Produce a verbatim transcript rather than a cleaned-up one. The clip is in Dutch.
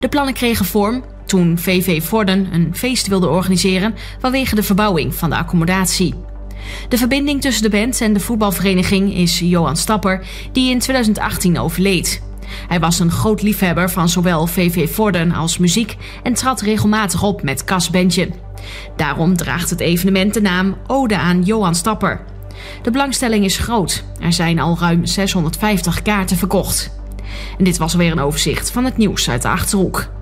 De plannen kregen vorm toen V V Vorden een feest wilde organiseren vanwege de verbouwing van de accommodatie. De verbinding tussen de band en de voetbalvereniging is Johan Stapper, die in tweeduizend achttien overleed. Hij was een groot liefhebber van zowel V V Vorden als muziek en trad regelmatig op met Cas Bandje. Daarom draagt het evenement de naam Ode aan Johan Stapper. De belangstelling is groot. Er zijn al ruim zeshonderdvijftig kaarten verkocht. En dit was weer een overzicht van het nieuws uit de Achterhoek.